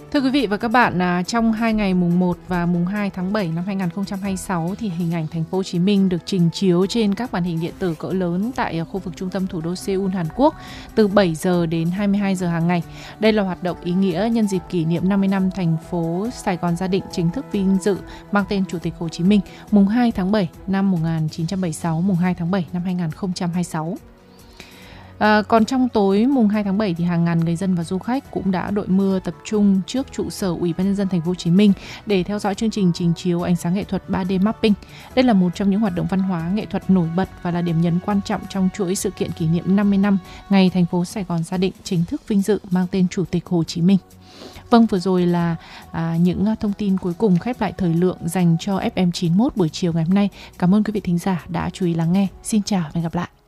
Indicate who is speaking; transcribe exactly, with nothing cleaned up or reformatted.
Speaker 1: Thưa quý vị và các bạn, à, trong hai ngày mùng một và mùng hai tháng bảy năm hai nghìn không trăm hai mươi sáu thì hình ảnh thành phố Hồ Chí Minh được trình chiếu trên các màn hình điện tử cỡ lớn tại khu vực trung tâm thủ đô Seoul, Hàn Quốc từ bảy giờ đến hai mươi hai giờ hàng ngày. Đây là hoạt động ý nghĩa nhân dịp kỷ niệm năm mươi năm thành phố Sài Gòn Gia Định chính thức vinh dự mang tên Chủ tịch Hồ Chí Minh, mùng hai tháng bảy năm một nghìn chín trăm bảy mươi sáu, mùng hai tháng bảy năm hai nghìn không trăm hai mươi sáu. À, còn trong tối mùng hai tháng bảy thì hàng ngàn người dân và du khách cũng đã đội mưa tập trung trước trụ sở Ủy ban nhân dân thành phố Hồ Chí Minh để theo dõi chương trình trình chiếu ánh sáng nghệ thuật ba D mapping. Đây là một trong những hoạt động văn hóa nghệ thuật nổi bật và là điểm nhấn quan trọng trong chuỗi sự kiện kỷ niệm năm mươi năm ngày thành phố Sài Gòn Gia Định chính thức vinh dự mang tên Chủ tịch Hồ Chí Minh. Vâng, vừa rồi là à, những thông tin cuối cùng khép lại thời lượng dành cho ép em chín mốt buổi chiều ngày hôm nay. Cảm ơn quý vị thính giả đã chú ý lắng nghe. Xin chào và hẹn gặp lại.